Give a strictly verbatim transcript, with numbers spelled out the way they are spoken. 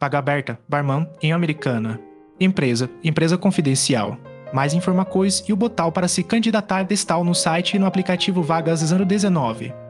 Vaga aberta, barman, em Americana. Empresa, empresa confidencial. Mais informações e o botão para se candidatar destal no site e no aplicativo Vagas zero dezenove.